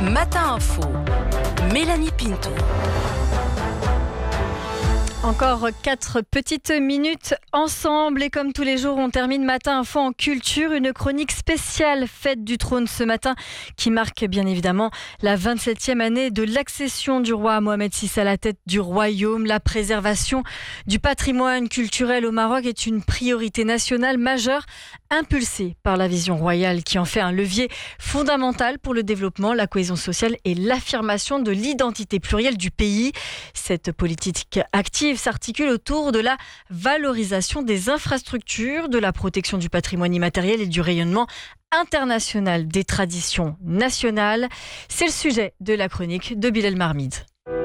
Matin Info, Mélanie Pinto. Encore 4 petites minutes ensemble et comme tous les jours, on termine Matin Info en culture, une chronique spéciale Fête du Trône ce matin qui marque bien évidemment la 27e année de l'accession du roi Mohamed VI à la tête du royaume. La préservation du patrimoine culturel au Maroc est une priorité nationale majeure impulsée par la vision royale qui en fait un levier fondamental pour le développement, la cohésion sociale et l'affirmation de l'identité plurielle du pays. Cette politique active s'articule autour de la valorisation des infrastructures, de la protection du patrimoine immatériel et du rayonnement international des traditions nationales. C'est le sujet de la chronique de Bilal Marmid.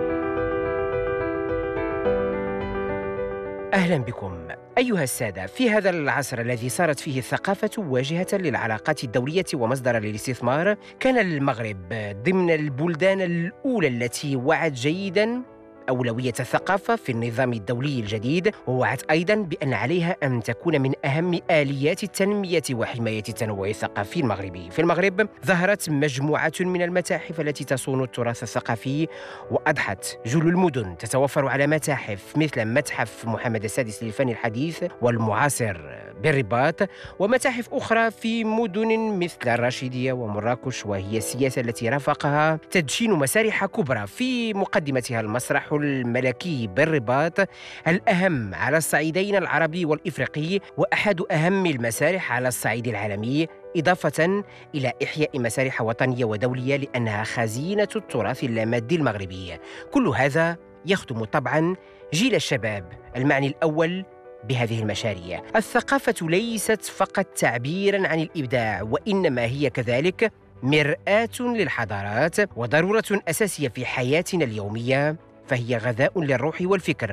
أهلا بكم أيها السادة. في هذا العصر الذي صارت فيه الثقافة واجهة للعلاقات الدولية ومصدرا للاستثمار، كان المغرب ضمن البلدان الأولى التي وعت جيدا أولوية الثقافة في النظام الدولي الجديد، ووعت أيضا بأن عليها أن تكون من أهم آليات التنمية وحماية التنوع الثقافي المغربي. في المغرب ظهرت مجموعة من المتاحف التي تصون التراث الثقافي، وأضحت جل المدن تتوفر على متاحف مثل متحف محمد السادس للفن الحديث والمعاصر بالرباط، ومتاحف أخرى في مدن مثل الراشدية ومراكش، وهي السياسة التي رافقها تدشين مسارح كبرى، في مقدمتها المسرح الملكي بالرباط الأهم على الصعيدين العربي والإفريقي، وأحد أهم المسارح على الصعيد العالمي، إضافة إلى إحياء مسارح وطنية ودولية لأنها خزينة التراث اللامادي المغربي. كل هذا يخدم طبعا جيل الشباب المعني الأول بهذه المشاريع. الثقافة ليست فقط تعبيرا عن الإبداع، وإنما هي كذلك مرآة للحضارات وضرورة أساسية في حياتنا اليومية، فهي غذاء للروح والفكر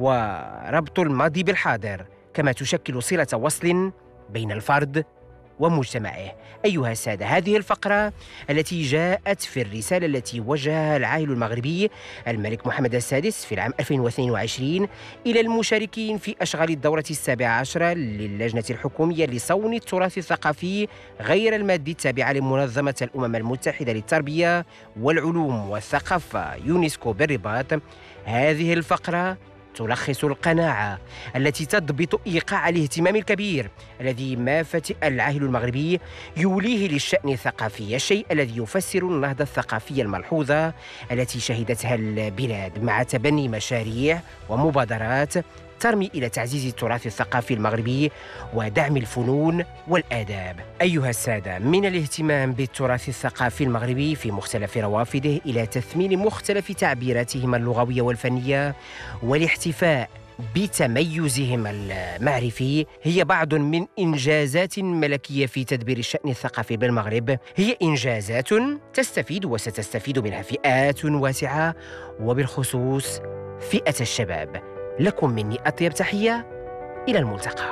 وربط الماضي بالحاضر، كما تشكل صلة وصل بين الفرد ومجتمعه. أيها السادة، هذه الفقرة التي جاءت في الرسالة التي وجهها العاهل المغربي الملك محمد السادس في العام 2022 إلى المشاركين في أشغال الدورة 17 للجنة الحكومية لصون التراث الثقافي غير المادي التابعة لمنظمة الأمم المتحدة للتربية والعلوم والثقافة يونسكو بالرباط. هذه الفقرة تلخص القناعة التي تضبط إيقاع الاهتمام الكبير الذي ما فتئ العاهل المغربي يوليه للشأن الثقافي، الشيء الذي يفسر النهضة الثقافية الملحوظة التي شهدتها البلاد مع تبني مشاريع ومبادرات ترمي إلى تعزيز التراث الثقافي المغربي ودعم الفنون والآداب. أيها السادة، من الاهتمام بالتراث الثقافي المغربي في مختلف روافده إلى تثمين مختلف تعبيراتهم اللغوية والفنية والاحتفاء بتميزهم المعرفي، هي بعض من إنجازات ملكية في تدبير الشأن الثقافي بالمغرب. هي إنجازات تستفيد وستستفيد منها فئات واسعة، وبالخصوص فئة الشباب. لكم مني أطيب تحية، إلى الملتقى.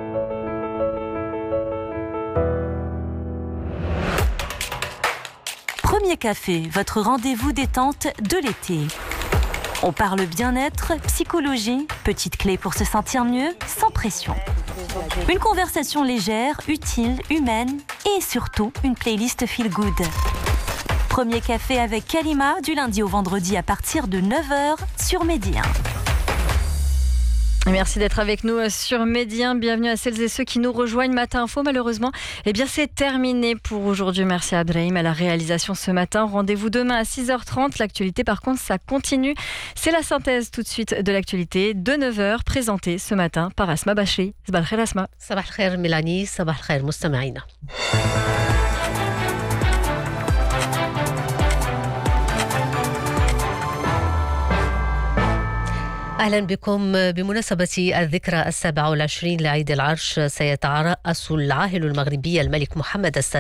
Premier café, votre rendez-vous détente de l'été. On parle bien-être, psychologie, petites clés pour se sentir mieux, sans pression. Une conversation légère, utile, humaine et surtout une playlist feel good. Premier café avec Kalima du lundi au vendredi à partir de 9h sur Média. Merci d'être avec nous sur Média. Bienvenue à celles et ceux qui nous rejoignent. Matin Info, malheureusement, c'est terminé pour aujourd'hui. Merci à Adrahim à la réalisation ce matin. Rendez-vous demain à 6h30. L'actualité, par contre, ça continue. C'est la synthèse tout de suite de l'actualité de 9h, présentée ce matin par Asma Bachri. Sabah al-khair Asma. Sabah al-khair Mélanie, sabah al-khair مستمعينا. أهلا بكم. بمناسبة الذكرى 27 لعيد العرش، سيترأس العاهل المغربي الملك محمد السادس